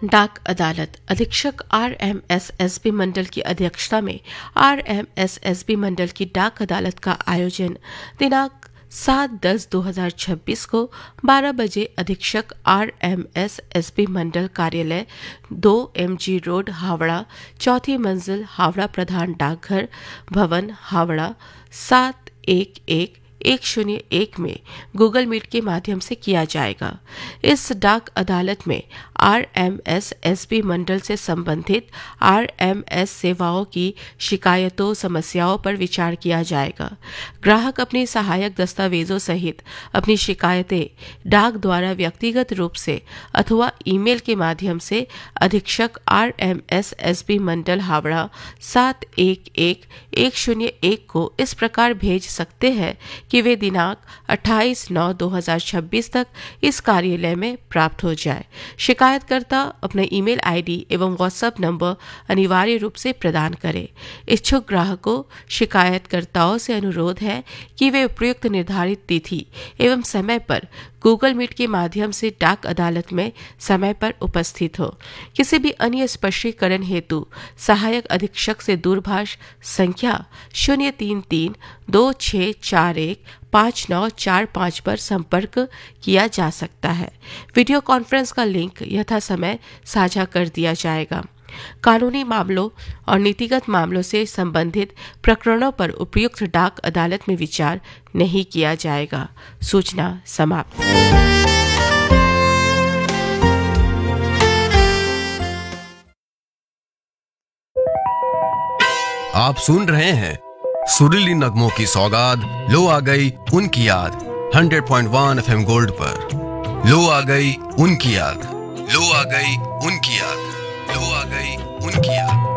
डाक अदालत अधीक्षक RMSSB मंडल की अध्यक्षता में RMSSB मंडल की डाक अदालत का आयोजन दिनांक 7/10/2026 को 12 बजे अधीक्षक RMSSB मंडल कार्यालय 2 MG रोड हावड़ा, चौथी मंजिल, हावड़ा प्रधान डाकघर भवन, हावड़ा 711101 में गूगल मीट के माध्यम से किया जाएगा। इस डाक अदालत में RMSSB मंडल से संबंधित RMS सेवाओं की शिकायतों समस्याओं पर विचार किया जाएगा। ग्राहक अपनी सहायक दस्तावेजों सहित अपनी शिकायतें डाक द्वारा व्यक्तिगत रूप से अथवा ईमेल के माध्यम से अधीक्षक RMSSB मंडल हावड़ा 711101 को इस प्रकार भेज सकते हैं कि वे दिनांक 28/9/2026 तक इस कार्यालय में प्राप्त हो जाए। शिकायतकर्ता अपना ईमेल आईडी एवं व्हाट्सएप नंबर अनिवार्य रूप से प्रदान करें। इच्छुक ग्राहकों शिकायतकर्ताओं से अनुरोध है कि वे उपयुक्त निर्धारित तिथि एवं समय पर गूगल मीट के माध्यम से डाक अदालत में समय पर उपस्थित हो। किसी भी अन्य स्पष्टीकरण हेतु सहायक अधीक्षक से दूरभाष संख्या 033-2641-5945 पर संपर्क किया जा सकता है। वीडियो कॉन्फ्रेंस का लिंक यथा समय साझा कर दिया जाएगा। कानूनी मामलों और नीतिगत मामलों से संबंधित प्रकरणों पर उपयुक्त डाक अदालत में विचार नहीं किया जाएगा। सूचना समाप्त। आप सुन रहे हैं सुरीली नगमों की सौगात, लो आ गई उनकी याद 100.1 FM गोल्ड पर। लो आ गई उनकी याद, लो आ गई उनकी याद, लो आ गई